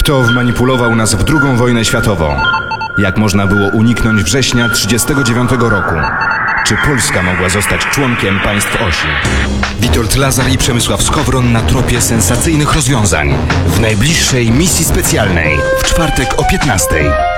Kto wmanipulował nas w II wojnę światową? Jak można było uniknąć września 1939 roku? Czy Polska mogła zostać członkiem państw osi? Witold Lazar i Przemysław Skowron na tropie sensacyjnych rozwiązań w najbliższej misji specjalnej w czwartek o 15:00.